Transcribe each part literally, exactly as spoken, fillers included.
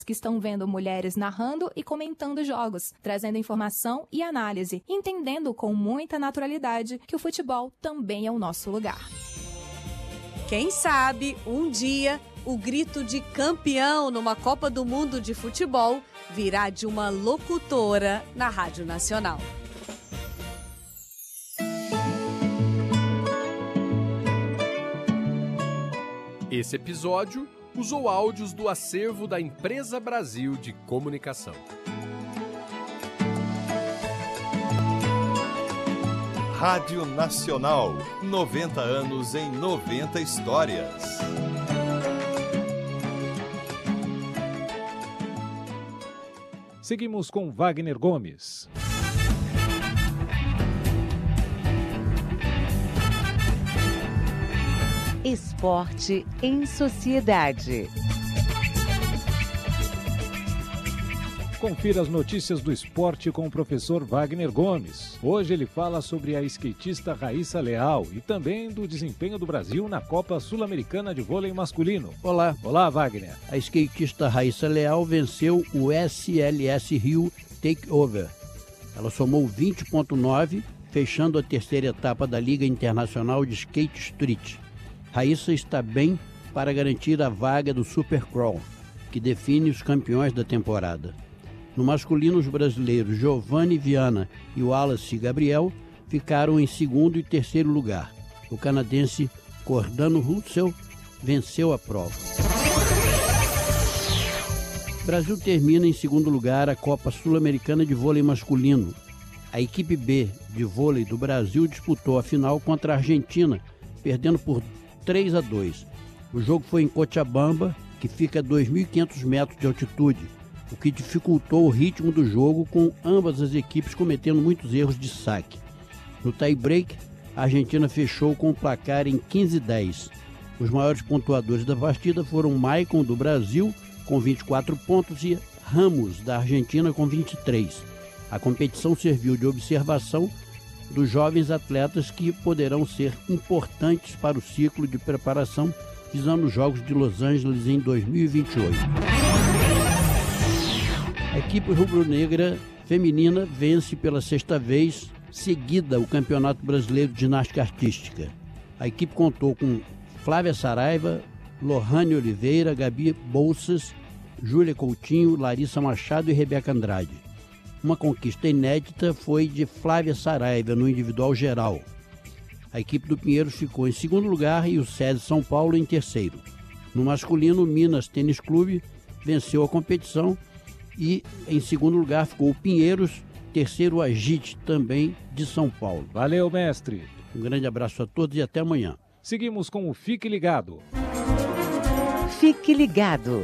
que estão vendo mulheres narrando e comentando jogos, trazendo informação e análise, entendendo com muita naturalidade que o futebol também é o nosso lugar. Quem sabe, um dia, o grito de campeão numa Copa do Mundo de futebol virá de uma locutora na Rádio Nacional. Esse episódio usou áudios do acervo da Empresa Brasil de Comunicação. Rádio Nacional, noventa anos em noventa histórias. Seguimos com Wagner Gomes. Esporte em Sociedade. Confira as notícias do esporte com o professor Wagner Gomes. Hoje ele fala sobre a skatista Raíssa Leal e também do desempenho do Brasil na Copa Sul-Americana de Vôlei Masculino. Olá. Olá, Wagner. A skatista Raíssa Leal venceu o S L S Rio Takeover. Ela somou vinte ponto nove, fechando a terceira etapa da Liga Internacional de Skate Street. Raíssa está bem para garantir a vaga do Super Crawl, que define os campeões da temporada. No masculino, os brasileiros Giovanni Viana e Wallace Gabriel ficaram em segundo e terceiro lugar. O canadense Cordano Russell venceu a prova. O Brasil termina em segundo lugar a Copa Sul-Americana de Vôlei Masculino. A equipe B de vôlei do Brasil disputou a final contra a Argentina, perdendo por três a dois. O jogo foi em Cochabamba, que fica a dois mil e quinhentos metros de altitude, o que dificultou o ritmo do jogo, com ambas as equipes cometendo muitos erros de saque. No tie-break, a Argentina fechou com o placar em quinze a dez. Os maiores pontuadores da partida foram Maicon, do Brasil, com vinte e quatro pontos, e Ramos, da Argentina, com vinte e três. A competição serviu de observação dos jovens atletas que poderão ser importantes para o ciclo de preparação visando os Jogos de Los Angeles em dois mil e vinte e oito. A equipe rubro-negra feminina vence pela sexta vez seguida o Campeonato Brasileiro de Ginástica Artística. A equipe contou com Flávia Saraiva, Lohane Oliveira, Gabi Bolsas, Júlia Coutinho, Larissa Machado e Rebeca Andrade. Uma conquista inédita foi de Flávia Saraiva no individual geral. A equipe do Pinheiros ficou em segundo lugar e o S E S São Paulo em terceiro. No masculino, o Minas Tênis Clube venceu a competição e em segundo lugar ficou o Pinheiros, terceiro o Agite, também de São Paulo. Valeu, mestre. Um grande abraço a todos e até amanhã. Seguimos com o Fique Ligado. Fique Ligado.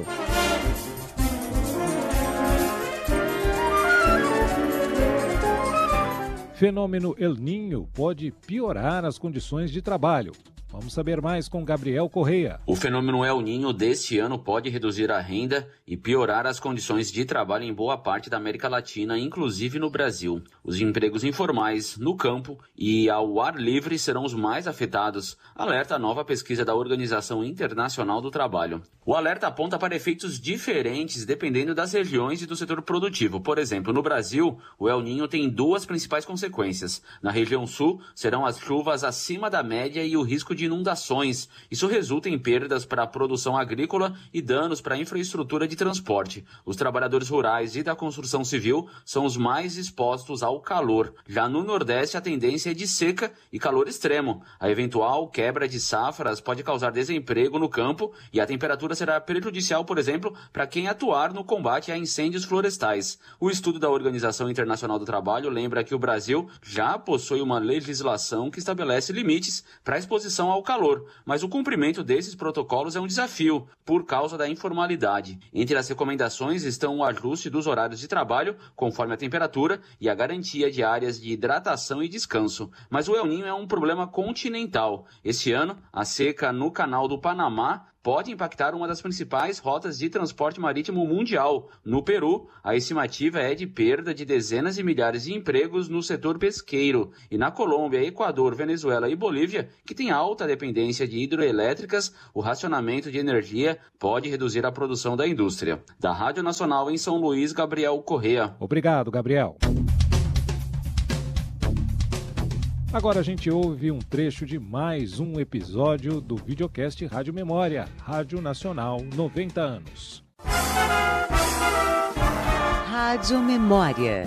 Fenômeno El Niño pode piorar as condições de trabalho. Vamos saber mais com Gabriel Correia. O fenômeno El Niño deste ano pode reduzir a renda e piorar as condições de trabalho em boa parte da América Latina, inclusive no Brasil. Os empregos informais, no campo e ao ar livre serão os mais afetados, alerta a nova pesquisa da Organização Internacional do Trabalho. O alerta aponta para efeitos diferentes dependendo das regiões e do setor produtivo. Por exemplo, no Brasil, o El Niño tem duas principais consequências. Na região sul, serão as chuvas acima da média e o risco de inundações. Isso resulta em perdas para a produção agrícola e danos para a infraestrutura de transporte. Os trabalhadores rurais e da construção civil são os mais expostos ao calor. Já no Nordeste, a tendência é de seca e calor extremo. A eventual quebra de safras pode causar desemprego no campo e a temperatura será prejudicial, por exemplo, para quem atuar no combate a incêndios florestais. O estudo da Organização Internacional do Trabalho lembra que o Brasil já possui uma legislação que estabelece limites para a exposição ao calor, mas o cumprimento desses protocolos é um desafio por causa da informalidade. Entre as recomendações estão o ajuste dos horários de trabalho conforme a temperatura e a garantia de áreas de hidratação e descanso. Mas o El Niño é um problema continental. Esse ano, a seca no Canal do Panamá pode impactar uma das principais rotas de transporte marítimo mundial. No Peru, a estimativa é de perda de dezenas de milhares de empregos no setor pesqueiro. E na Colômbia, Equador, Venezuela e Bolívia, que tem alta dependência de hidroelétricas, o racionamento de energia pode reduzir a produção da indústria. Da Rádio Nacional em São Luís, Gabriel Correa. Obrigado, Gabriel. Agora a gente ouve um trecho de mais um episódio do videocast Rádio Memória, Rádio Nacional, noventa anos. Rádio Memória.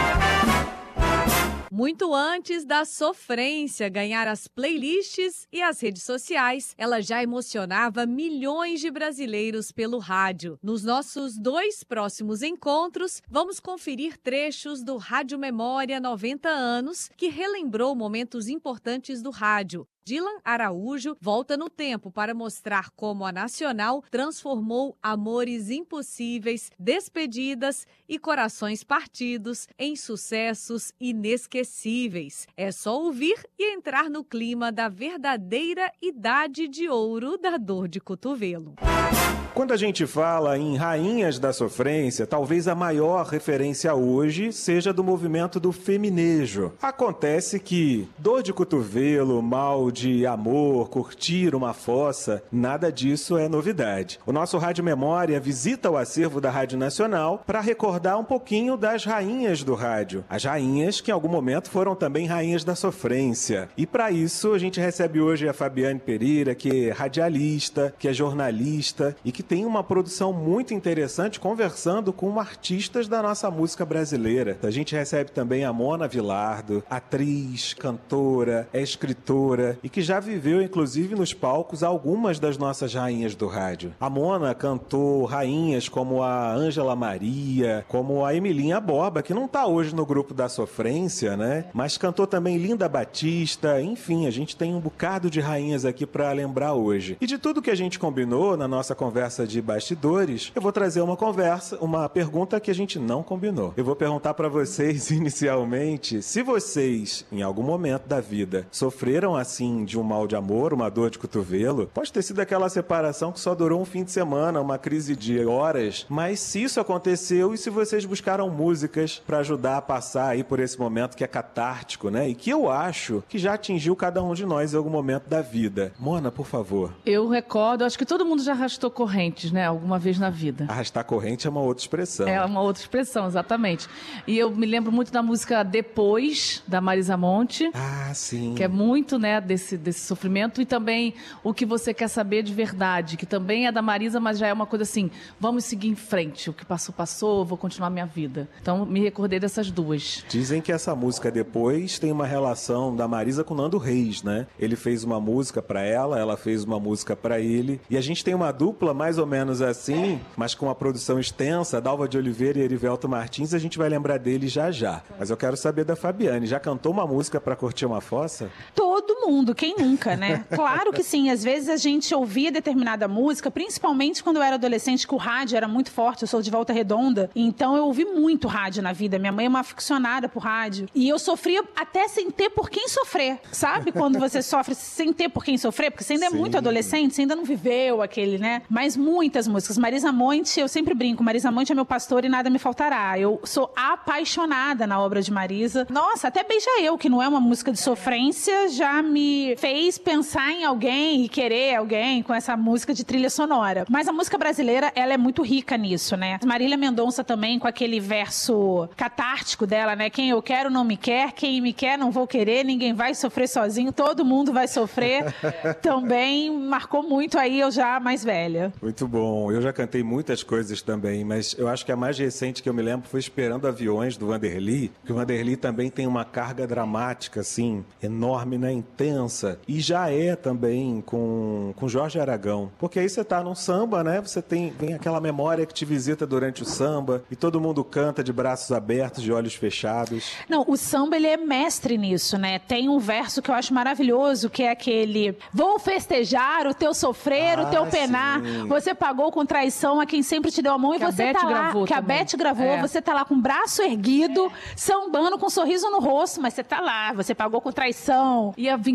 Muito antes da sofrência ganhar as playlists e as redes sociais, ela já emocionava milhões de brasileiros pelo rádio. Nos nossos dois próximos encontros, vamos conferir trechos do Rádio Memória noventa anos, que relembrou momentos importantes do rádio. Dylan Araújo volta no tempo para mostrar como a Nacional transformou amores impossíveis, despedidas e corações partidos em sucessos inesquecíveis. É só ouvir e entrar no clima da verdadeira idade de ouro da dor de cotovelo. Quando a gente fala em rainhas da sofrência, talvez a maior referência hoje seja do movimento do feminejo. Acontece que dor de cotovelo, mal de amor, curtir uma fossa, nada disso é novidade. O nosso Rádio Memória visita o acervo da Rádio Nacional para recordar um pouquinho das rainhas do rádio. As rainhas que em algum momento foram também rainhas da sofrência. E para isso a gente recebe hoje a Fabiane Pereira, que é radialista, que é jornalista e que tem uma produção muito interessante conversando com artistas da nossa música brasileira. A gente recebe também a Mona Vilardo, atriz, cantora, é escritora e que já viveu, inclusive, nos palcos algumas das nossas rainhas do rádio. A Mona cantou rainhas como a Ângela Maria, como a Emilinha Borba, que não está hoje no grupo da sofrência, né? Mas cantou também Linda Batista, enfim, a gente tem um bocado de rainhas aqui para lembrar hoje. E de tudo que a gente combinou na nossa conversa de bastidores, eu vou trazer uma conversa, uma pergunta que a gente não combinou. Eu vou perguntar para vocês inicialmente se vocês, em algum momento da vida, sofreram assim de um mal de amor, uma dor de cotovelo. Pode ter sido aquela separação que só durou um fim de semana, uma crise de horas, mas se isso aconteceu e se vocês buscaram músicas para ajudar a passar aí por esse momento que é catártico, né? E que eu acho que já atingiu cada um de nós em algum momento da vida. Mona, por favor. Eu recordo, acho que todo mundo já arrastou corrente, né? Alguma vez na vida. Arrastar corrente é uma outra expressão. É uma outra expressão, exatamente. E eu me lembro muito da música Depois, da Marisa Monte. Ah, sim. Que é muito, né, desse, desse sofrimento. E também O Que Você Quer Saber de Verdade, que também é da Marisa, mas já é uma coisa assim, vamos seguir em frente. O que passou, passou, vou continuar minha vida. Então, me recordei dessas duas. Dizem que essa música Depois tem uma relação da Marisa com Nando Reis, né? Ele fez uma música pra ela, ela fez uma música pra ele. E a gente tem uma dupla mais ou menos assim, mas com uma produção extensa, Dalva de Oliveira e Erivelto Martins, a gente vai lembrar dele já já. Mas eu quero saber da Fabiane, já cantou uma música pra curtir uma fossa? Todo mundo, quem nunca, né? Claro que sim, às vezes a gente ouvia determinada música, principalmente quando eu era adolescente, que o rádio era muito forte, eu sou de Volta Redonda, então eu ouvi muito rádio na vida, minha mãe é uma aficionada por rádio, e eu sofria até sem ter por quem sofrer, sabe? Quando você sofre sem ter por quem sofrer, porque você ainda sim. é muito adolescente, você ainda não viveu aquele, né? Mas muitas músicas. Marisa Monte, eu sempre brinco, Marisa Monte é meu pastor e nada me faltará. Eu sou apaixonada na obra de Marisa. Nossa, até Beija Eu, que não é uma música de sofrência, já me fez pensar em alguém e querer alguém com essa música de trilha sonora. Mas a música brasileira, ela é muito rica nisso, né? Marília Mendonça também, com aquele verso catártico dela, né? Quem eu quero não me quer, quem me quer não vou querer, ninguém vai sofrer sozinho, todo mundo vai sofrer. Também marcou muito aí, eu já mais velha. Muito bom. Eu já cantei muitas coisas também, mas eu acho que a mais recente que eu me lembro foi Esperando Aviões, do Vanderly, que o Vanderly também tem uma carga dramática, assim, enorme, né? Intensa. E já é também com, com Jorge Aragão. Porque aí você tá num samba, né? Você tem, tem aquela memória que te visita durante o samba e todo mundo canta de braços abertos, de olhos fechados. Não, o samba, ele é mestre nisso, né? Tem um verso que eu acho maravilhoso, que é aquele: vou festejar o teu sofrer, ah, o teu penar. Sim. Você pagou com traição a quem sempre te deu a mão e que você a tá Beth lá, gravou que também. a Beth gravou, é. Você tá lá com o braço erguido, é. sambando com um sorriso no rosto, mas você tá lá, você pagou com traição. E a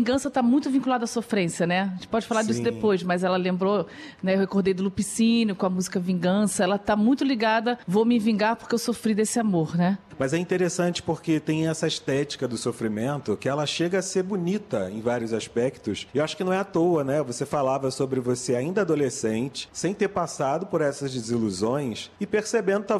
vingança está muito vinculada à sofrência, né? A gente pode falar Sim. disso depois, mas ela lembrou, né? Eu recordei do Lupicínio com a música Vingança. Ela está muito ligada, vou me vingar porque eu sofri desse amor, né? Mas é interessante porque tem essa estética do sofrimento que ela chega a ser bonita em vários aspectos. E eu acho que não é à toa, né? Você falava sobre você ainda adolescente, sem ter passado por essas desilusões e percebendo talvez